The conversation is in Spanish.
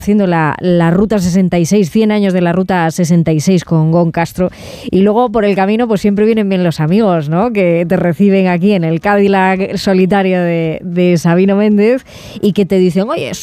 haciendo la Ruta 66, 100 años de la Ruta 66 con Gon Castro, y luego por el camino pues siempre vienen bien los amigos, ¿no?, que te reciben aquí en el Cadillac solitario de Sabino Méndez y que te dicen, oye,